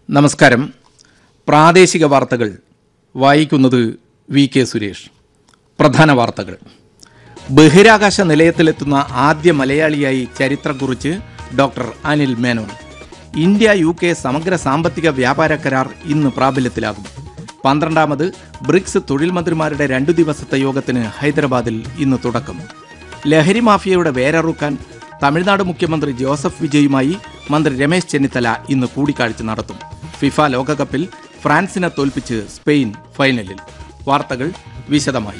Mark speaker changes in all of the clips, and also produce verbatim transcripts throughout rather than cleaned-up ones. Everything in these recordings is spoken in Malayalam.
Speaker 1: നമസ്കാരം. പ്രാദേശിക വാർത്തകൾ വായിക്കുന്നത് വി കെ സുരേഷ്. പ്രധാന വാർത്തകൾ. ബഹിരാകാശ നിലയത്തിലെത്തുന്ന ആദ്യ മലയാളിയായി ചരിത്രം കുറിച്ച് doctor Anil Menon. India U K സമഗ്ര സാമ്പത്തിക വ്യാപാര കരാർ ഇന്ന് പ്രാബല്യത്തിലാകും. പന്ത്രണ്ടാമത് ബ്രിക്സ് തൊഴിൽ മന്ത്രിമാരുടെ രണ്ടു ദിവസത്തെ യോഗത്തിന് ഹൈദരാബാദിൽ ഇന്ന് തുടക്കം. ലഹരി മാഫിയയുടെ വേരറുക്കാൻ തമിഴ്നാട് മുഖ്യമന്ത്രി ജോസഫ് വിജയുമായി മന്ത്രി രമേശ് ചെന്നിത്തല ഇന്ന് കൂടിക്കാഴ്ച നടത്തും. ഫിഫ ലോകകപ്പിൽ ഫ്രാൻസിനെ തോൽപ്പിച്ച് സ്പെയിൻ ഫൈനലിൽ. വാർത്തകൾ വിശദമായി.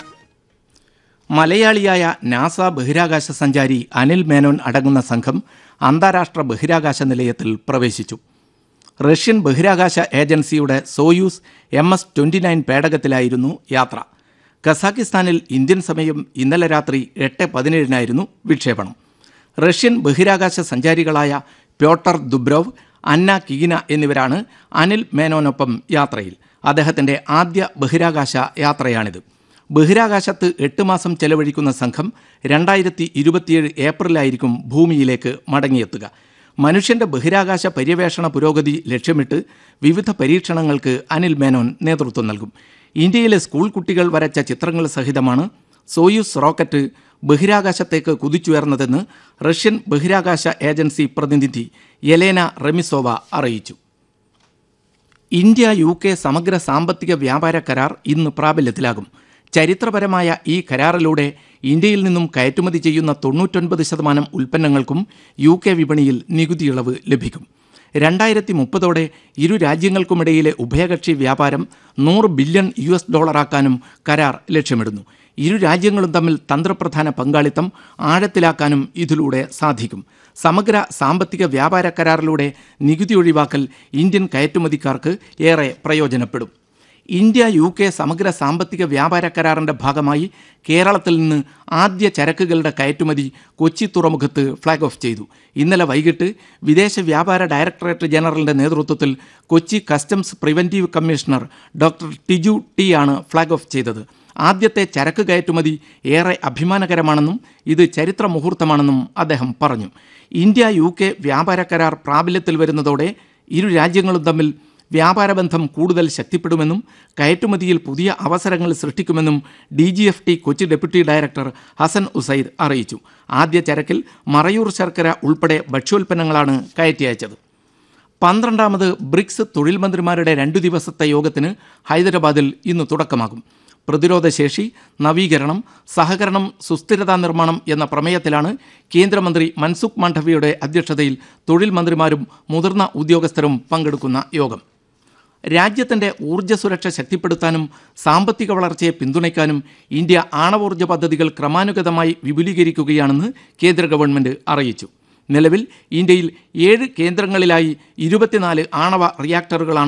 Speaker 1: മലയാളിയായ നാസ ബഹിരാകാശ സഞ്ചാരി അനിൽ മേനോൻ അടങ്ങുന്ന സംഘം അന്താരാഷ്ട്ര ബഹിരാകാശ നിലയത്തിൽ പ്രവേശിച്ചു. റഷ്യൻ ബഹിരാകാശ ഏജൻസിയുടെ Soyuz M S twenty nine പേടകത്തിലായിരുന്നു യാത്ര. കസാക്കിസ്ഥാനിൽ ഇന്ത്യൻ സമയം ഇന്നലെ രാത്രി എട്ട് പതിനേഴിനായിരുന്നു വിക്ഷേപണം. റഷ്യൻ ബഹിരാകാശ സഞ്ചാരികളായ പ്യോട്ടർ ദുബ്രോവ്, അന്ന കിഗിന എന്നിവരാണ് അനിൽ മേനോനൊപ്പം യാത്രയിൽ. അദ്ദേഹത്തിൻ്റെ ആദ്യ ബഹിരാകാശ യാത്രയാണിത്. ബഹിരാകാശത്ത് എട്ട് മാസം ചെലവഴിക്കുന്ന സംഘം രണ്ടായിരത്തി ഇരുപത്തിയേഴ് ഏപ്രിലായിരിക്കും ഭൂമിയിലേക്ക് മടങ്ങിയെത്തുക. മനുഷ്യൻ്റെ ബഹിരാകാശ പര്യവേഷണ പുരോഗതി ലക്ഷ്യമിട്ട് വിവിധ പരീക്ഷണങ്ങൾക്ക് അനിൽ മേനോൻ നേതൃത്വം നൽകും. ഇന്ത്യയിലെ സ്കൂൾ കുട്ടികൾ വരച്ച ചിത്രങ്ങൾ സഹിതമാണ് സോയൂസ് റോക്കറ്റ് ബഹിരാകാശത്തേക്ക് കുതിച്ചുയർന്നതെന്ന് റഷ്യൻ ബഹിരാകാശ ഏജൻസി പ്രതിനിധി യെലേന റെമിസോവ അറിയിച്ചു. ഇന്ത്യ യു കെ സമഗ്ര സാമ്പത്തിക വ്യാപാര കരാർ ഇന്ന് പ്രാബല്യത്തിലാകും. ചരിത്രപരമായ ഈ കരാറിലൂടെ ഇന്ത്യയിൽ നിന്നും കയറ്റുമതി ചെയ്യുന്ന തൊണ്ണൂറ്റൊൻപത് ശതമാനം ഉൽപ്പന്നങ്ങൾക്കും യു കെ വിപണിയിൽ നികുതി ഇളവ് ലഭിക്കും. രണ്ടായിരത്തി മുപ്പതോടെ ഇരു രാജ്യങ്ങൾക്കുമിടയിലെ ഉഭയകക്ഷി വ്യാപാരം നൂറ് ബില്യൺ യു എസ് ഡോളറാക്കാനും കരാർ ലക്ഷ്യമിടുന്നു. ഇരു രാജ്യങ്ങളും തമ്മിൽ തന്ത്രപ്രധാന പങ്കാളിത്തം ആഴത്തിലാക്കാനും ഇതിലൂടെ സാധിക്കും. സമഗ്ര സാമ്പത്തിക വ്യാപാര കരാറിലൂടെ നികുതി ഒഴിവാക്കൽ ഇന്ത്യൻ കയറ്റുമതിക്കാർക്ക് ഏറെ പ്രയോജനപ്പെടും. ഇന്ത്യ യു കെ സമഗ്ര സാമ്പത്തിക വ്യാപാര കരാറിൻ്റെ ഭാഗമായി കേരളത്തിൽ നിന്ന് ആദ്യ ചരക്കുകളുടെ കയറ്റുമതി കൊച്ചി തുറമുഖത്ത് ഫ്ലാഗ് ഓഫ് ചെയ്തു. ഇന്നലെ വൈകിട്ട് വിദേശ വ്യാപാര ഡയറക്ടറേറ്റ് ജനറലിൻ്റെ നേതൃത്വത്തിൽ Kochi customs preventive commissioner doctor Tiju T ആണ് ഫ്ലാഗ് ഓഫ് ചെയ്തത്. ആദ്യത്തെ ചരക്ക് കയറ്റുമതി ഏറെ അഭിമാനകരമാണെന്നും ഇത് ചരിത്ര മുഹൂർത്തമാണെന്നും അദ്ദേഹം പറഞ്ഞു. ഇന്ത്യ യു കെ വ്യാപാര കരാർ പ്രാബല്യത്തിൽ വരുന്നതോടെ ഇരു രാജ്യങ്ങളും തമ്മിൽ വ്യാപാര ബന്ധം കൂടുതൽ ശക്തിപ്പെടുമെന്നും കയറ്റുമതിയിൽ പുതിയ അവസരങ്ങൾ സൃഷ്ടിക്കുമെന്നും D G F T Kochi deputy director Hasan Usaid അറിയിച്ചു. ആദ്യ ചരക്കിൽ മറയൂർ ശർക്കര ഉൾപ്പെടെ ഭക്ഷ്യോൽപ്പന്നങ്ങളാണ് കയറ്റി അയച്ചത്. പന്ത്രണ്ടാമത് ബ്രിക്സ് തൊഴിൽ മന്ത്രിമാരുടെ രണ്ടു ദിവസത്തെ യോഗത്തിന് ഹൈദരാബാദിൽ ഇന്ന് തുടക്കമാകും. പ്രതിരോധശേഷി, നവീകരണം, സഹകരണം, സുസ്ഥിരതാ നിർമ്മാണം എന്ന പ്രമേയത്തിലാണ് കേന്ദ്രമന്ത്രി മൻസുഖ് മാണ്ഡവ്യയുടെ അധ്യക്ഷതയിൽ തൊഴിൽ മന്ത്രിമാരും മുതിർന്ന ഉദ്യോഗസ്ഥരും പങ്കെടുക്കുന്ന യോഗം. രാജ്യത്തിൻ്റെ ഊർജ്ജ സുരക്ഷ ശക്തിപ്പെടുത്താനും സാമ്പത്തിക വളർച്ചയെ പിന്തുണയ്ക്കാനും ഇന്ത്യ ആണവോർജ്ജ പദ്ധതികൾ ക്രമാനുഗതമായി വിപുലീകരിക്കുകയാണെന്ന് കേന്ദ്ര ഗവൺമെൻറ് അറിയിച്ചു. നിലവിൽ ഇന്ത്യയിൽ ഏഴ് കേന്ദ്രങ്ങളിലായി ഇരുപത്തിനാല് ആണവ റിയാക്ടറുകളാണ്